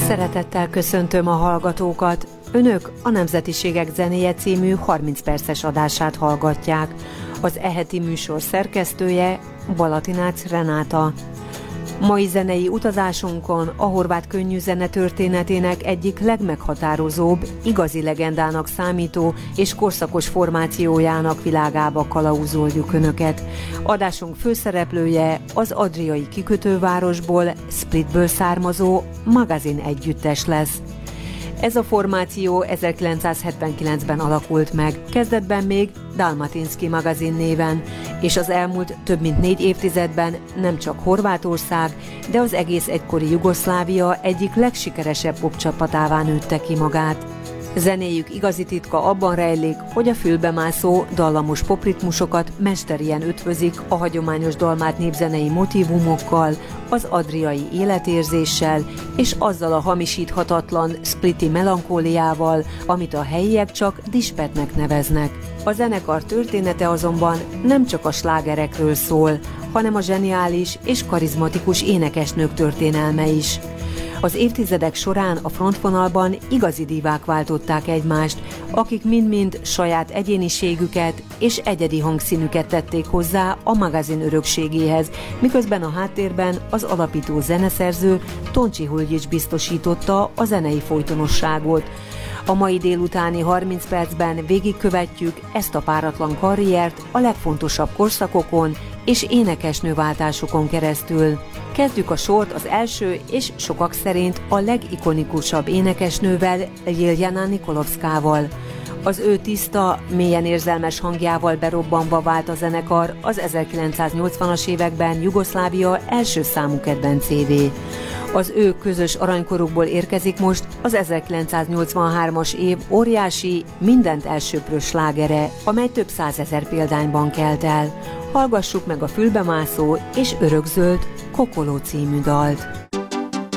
Szeretettel köszöntöm a hallgatókat! Önök a Nemzetiségek zenéje című 30 perces adását hallgatják. Az eheti műsor szerkesztője Balatinác Renáta. Mai zenei utazásunkon a horvát könnyűzene történetének egyik legmeghatározóbb, igazi legendának számító és korszakos formációjának világába kalauzoljuk Önöket. Adásunk főszereplője az adriai kikötővárosból, Splitből származó Magazin együttes lesz. Ez a formáció 1979-ben alakult meg, kezdetben még Dalmatinski Magazin néven, és az elmúlt több mint 4 évtizedben nem csak Horvátország, de az egész egykori Jugoszlávia egyik legsikeresebb popcsapatává nőtte ki magát. Zenéjük igazi titka abban rejlik, hogy a fülbemászó, dallamos popritmusokat mesterien ötvözik a hagyományos dalmát népzenei motívumokkal, az adriai életérzéssel és azzal a hamisíthatatlan spliti melankóliával, amit a helyiek csak dispetnek neveznek. A zenekar története azonban nem csak a slágerekről szól, hanem a zseniális és karizmatikus énekesnők történelme is. Az évtizedek során a frontvonalban igazi divák váltották egymást, akik mind-mind saját egyéniségüket és egyedi hangszínüket tették hozzá a magazin örökségéhez, miközben a háttérben az alapító zeneszerző Tonczy Huljics biztosította a zenei folytonosságot. A mai délutáni 30 percben végigkövetjük ezt a páratlan karriert a legfontosabb korszakokon és énekesnőváltásokon keresztül. Kezdjük a sort az első és sokak szerint a legikonikusabb énekesnővel, Ljiljana Nikolovszkával. Az ő tiszta, mélyen érzelmes hangjával berobbanva vált a zenekar az 1980-as években Jugoszlávia első számú kedvencévé. Az ő közös aranykorukból érkezik most az 1983-as év óriási, mindent elsöprő slágere, amely több százezer példányban kelt el. Hallgassuk meg a fülbemászó és örökzöld Kokoló című dalt.